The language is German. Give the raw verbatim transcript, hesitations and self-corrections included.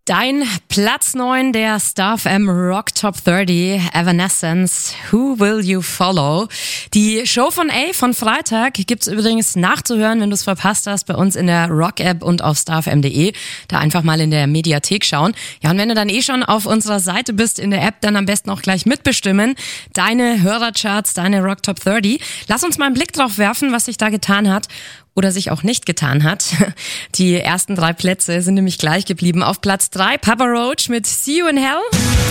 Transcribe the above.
Dein Platz neun der Star F M Rock Top dreißig, Evanescence, Who Will You Follow? Die Show von A von Freitag gibt's übrigens nachzuhören, wenn du es verpasst hast, bei uns in der Rock-App und auf starfm punkt de. Da einfach mal in der Mediathek schauen. Ja, und wenn du dann eh schon auf unserer Seite bist in der App, dann am besten auch gleich mitbestimmen. Deine Hörercharts, deine Rock Top dreißig. Lass uns mal einen Blick drauf werfen, was sich da getan hat. Oder sich auch nicht getan hat. Die ersten drei Plätze sind nämlich gleich geblieben. Auf Platz drei Papa Roach mit See You in Hell.